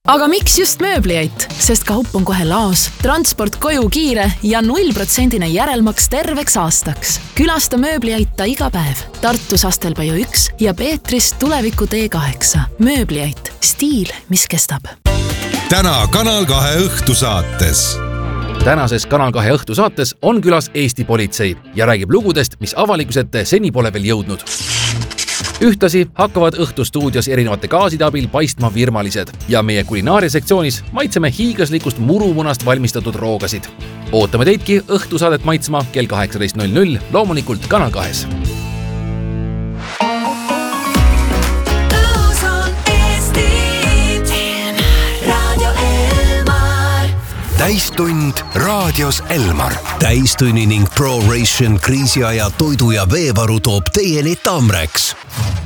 Aga miks just mööbliait? Sest kaup on kohe laos, transport koju kiire ja 0% järelmaks terveks aastaks. Külasta mööbliaita iga päev. Tartus Astelpaju 1 ja Peetris Tuleviku T8. Mööbliait. Stiil, mis kestab. Täna Kanal 2 õhtusaates. Tänases Kanal 2 õhtusaates on külas Eesti politsei ja räägib lugudest, mis avalikusete seni pole veel jõudnud. Ühtlasi hakkavad õhtustuudios erinevate gaaside abil paistma virmalised ja meie kulinaaria sektsioonis maitseme hiiglaslikust murumunast valmistatud roogasid. Ootame teidki õhtusaadet maitsma kell 18.00 loomulikult Kanal 2. Täistund raadios Elmar. Täistunni ning ProRation kriisiaja toidu ja veevaru toob teieni Tamreks.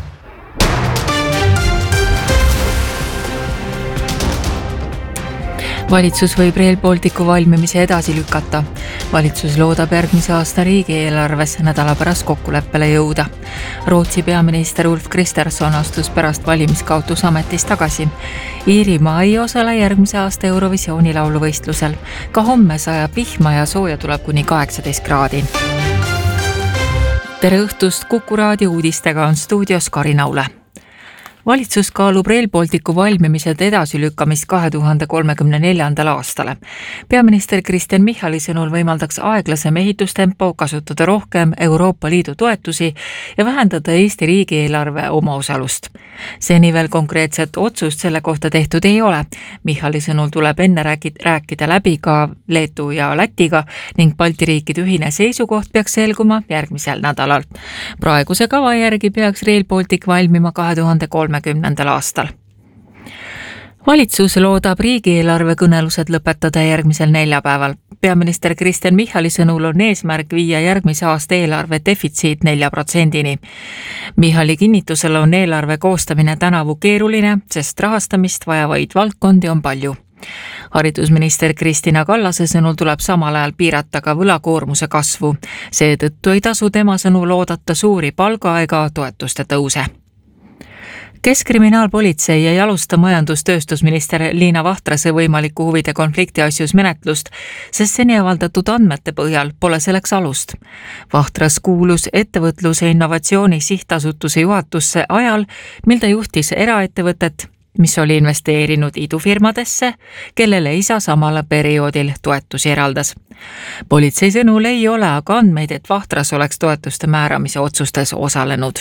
Valitsus võib Rail Balticu valmimise edasi lükata. Valitsus loodab järgmise aasta riigieelarves nädala pärast kokkuleppele jõuda. Rootsi peaminister Ulf Kristersson astus pärast valimiskaotusametist tagasi. Iirimaa ei osale järgmise aasta Eurovisiooni lauluvõistlusel. Ka homme sajab vihma ja sooja tuleb kuni 18 kraadi. Tere õhtust, Kuku raadio uudistega on stuudios Karin Aule. Valitsus kaalub Rail Balticu valmimised edasilükkamist 2034. aastale. Peaminister Kristen Michali sõnul võimaldaks aeglasem ehitustempo, kasutada rohkem Euroopa Liidu toetusi ja vähendada Eesti riigieelarve omaosalust. Seni veel konkreetset otsust selle kohta tehtud ei ole. Michali sõnul tuleb enne rääkida läbi ka Leetu ja Lätiga ning Balti riikide ühine seisukoht peaks selguma järgmisel nädalal. Praeguse kava järgi peaks Rail Baltic valmima 2030. aastal. Valitsus loodab riigieelarve kõnelused lõpetada järgmisel neljapäeval. Peaminister Kristen Michali sõnul on eesmärk viia järgmise aasta eelarve defitsiit 4%-ni. Michali kinnitusel on eelarve koostamine tänavu keeruline, sest rahastamist vajavaid valdkondi on palju. Haridusminister Kristina Kallase sõnul tuleb samal ajal piirata ka võlakoormuse kasvu. Seetõttu ei tasu tema sõnul oodata suuri palga ega toetuste tõuse. Keskkriminaalpolitsei ei alusta majandustööstusminister Liina Vahtrase võimaliku huvide konflikti asjus menetlust, sest seni avaldatud andmete põhjal pole selleks alust. Vahtras kuulus ettevõtluse innovatsiooni sihtasutuse juhatusse ajal, mil ta juhtis eraettevõtet, mis oli investeerinud idufirmadesse, kellele isa samal perioodil toetusi eraldas. Politsei sõnul ei ole aga andmeid, et Vahtras oleks toetuste määramise otsustes osalenud.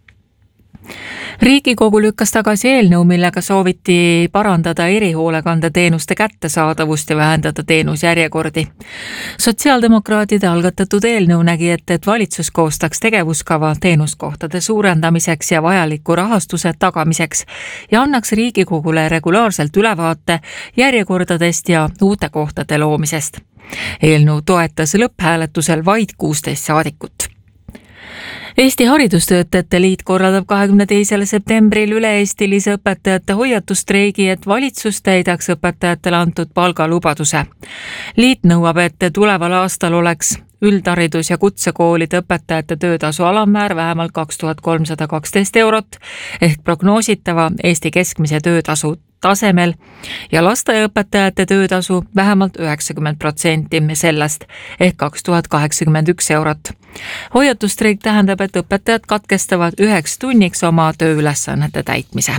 Riigikogu lükkas tagasi eelnõu, millega sooviti parandada erihoolekandeteenuste kättesaadavust ja vähendada teenusjärjekordi. Sotsiaaldemokraatide algatatud eelnõu nägi ette, et valitsus koostaks tegevuskava teenuskohtade suurendamiseks ja vajaliku rahastuse tagamiseks ja annaks Riigikogule regulaarselt ülevaate järjekordadest ja uute kohtade loomisest. Eelnõu toetas lõpphääletusel vaid 16 saadikut. Eesti Haridustöötajate Liit korraldab 22. septembril üle-eestilise õpetajate hoiatustreigi, et valitsus täidaks õpetajatele antud palgalubaduse. Liit nõuab, et tuleval aastal oleks üldharidus- ja kutsekoolide õpetajate töötasu alammäär vähemalt 2312 eurot ehk prognoositava Eesti keskmise töötasu tasemel ja lasteaiaõpetajate töötasu vähemalt 90% sellest ehk 2081 eurot. Hoiatustreik tähendab, et õpetajad katkestavad 1 tunniks oma tööülesannete täitmise.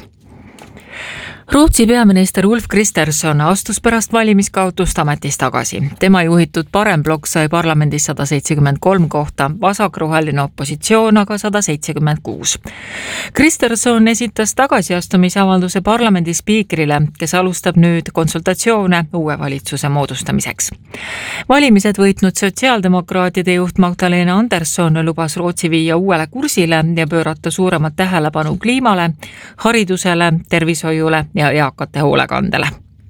Rootsi peaminister Ulf Kristersson astus pärast valimiskaotust ametist tagasi. Tema juhitud paremblokk sai parlamendis 173 kohta, vasakroheline opositsioon aga 176. Kristersson esitas tagasiastumisavalduse parlamendi spiikrile, kes alustab nüüd konsultatsioone uue valitsuse moodustamiseks. Valimised võitnud sotsiaaldemokraatide juht Magdalena Andersson lubas Rootsi viia uuele kursile ja pöörata suuremat tähelepanu kliimale, haridusele, tervishoiule ja eakate hoolekandele.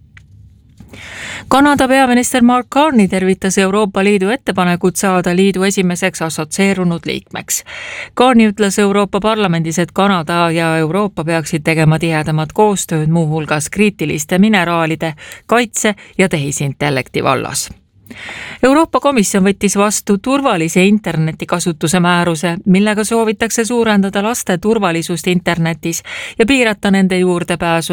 Kanada peaminister Mark Carney tervitas Euroopa Liidu ettepanekut saada liidu esimeseks assotsieerunud liikmeks. Carney ütles Euroopa Parlamendis, et Kanada ja Euroopa peaksid tegema tihedamat koostööd muuhulgas kriitiliste mineraalide, kaitse ja tehisintellekti vallas. Euroopa Komisjon võttis vastu turvalise interneti kasutuse määruse, millega soovitakse suurendada laste turvalisust internetis ja piirata nende juurdepääsu